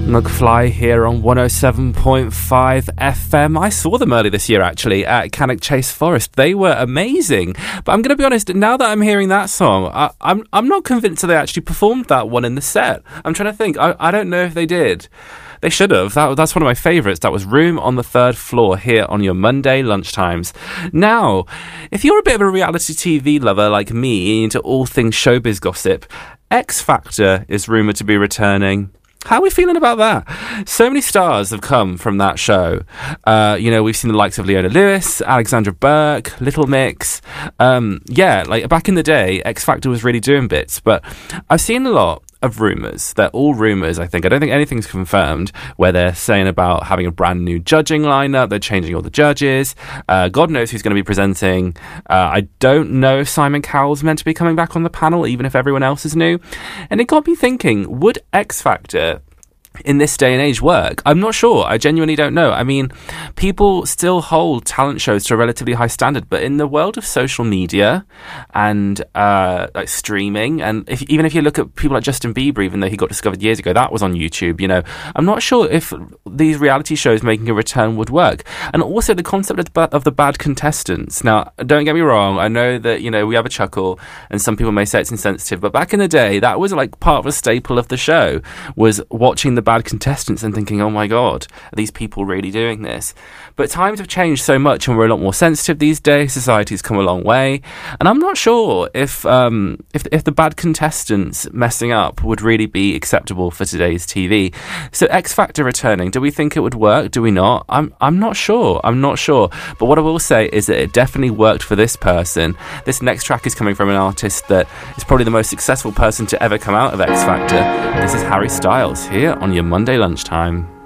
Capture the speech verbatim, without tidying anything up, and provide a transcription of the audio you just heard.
McFly here on one oh seven point five F M. I saw them early this year, actually, at Cannock Chase Forest. They were amazing. But I'm going to be honest, now that I'm hearing that song, I, I'm I'm not convinced that they actually performed that one in the set. I'm trying to think. I, I don't know if they did. They should have. That, that's one of my favourites. That was Room on the Third Floor here on your Monday lunchtimes. Now, if you're a bit of a reality T V lover like me, into all things showbiz gossip, X Factor is rumoured to be returning. How are we feeling about that? So many stars have come from that show. Uh, you know, we've seen the likes of Leona Lewis, Alexandra Burke, Little Mix. Um, yeah, like back in the day, X Factor was really doing bits. But I've seen a lot of rumours. They're all rumours, I think. I don't think anything's confirmed, where they're saying about having a brand new judging lineup. They're changing all the judges. Uh, God knows who's going to be presenting. Uh, I don't know if Simon Cowell's meant to be coming back on the panel, even if everyone else is new. And it got me thinking, would X Factor in this day and age work? I'm not sure. I genuinely don't know. I mean, people still hold talent shows to a relatively high standard, but in the world of social media and uh, like streaming, and if, even if you look at people like Justin Bieber, even though he got discovered years ago, that was on YouTube, you know, I'm not sure if these reality shows making a return would work. And also the concept of the, of the bad contestants. Now, don't get me wrong, I know that, you know, we have a chuckle and some people may say it's insensitive, but back in the day, that was like part of a staple of the show, was watching the bad contestants and thinking, oh my god, are these people really doing this? But times have changed so much and we're a lot more sensitive these days. Society's come a long way, and I'm not sure if um if, if the bad contestants messing up would really be acceptable for today's T V. So X Factor returning, do we think it would work? Do we not? I'm I'm not sure. I'm not sure. But what I will say is that it definitely worked for this person. This next track is coming from an artist that is probably the most successful person to ever come out of X Factor. This is Harry Styles here on your Monday lunchtime.